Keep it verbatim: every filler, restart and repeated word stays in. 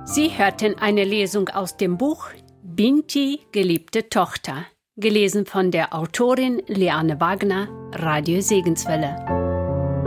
Sie hörten eine Lesung aus dem Buch Binti, geliebte Tochter, gelesen von der Autorin Liane Wagner, Radio Segenswelle.